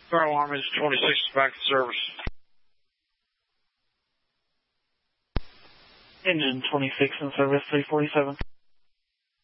Fire alarm is 26 back to service. Engine 26 in service 347.